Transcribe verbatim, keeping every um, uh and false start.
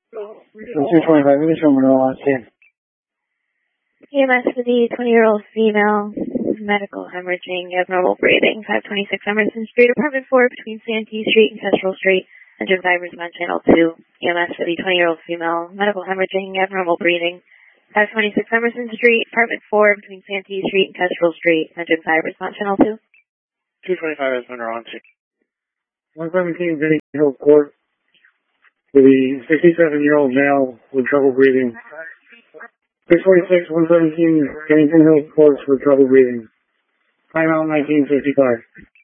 two twenty-five, this is Monroe on scene. E M S for the twenty-year-old female, medical hemorrhaging, abnormal breathing, five twenty-six Emerson Street, apartment four between Santee Street and Kestrel Street, engine fibers on channel two. E M S for the twenty-year-old female, medical hemorrhaging, abnormal breathing, five twenty-six Emerson Street, apartment four between Santee Street and Kestrel Street, engine fibers on channel two. two twenty-five is Monroe on scene. one seventeen Vinny Hill Court for the sixty-seven-year-old male with trouble breathing. six forty-six, one seventeen Bennington Hills Court for trouble breathing. Timeout nineteen fifty-five.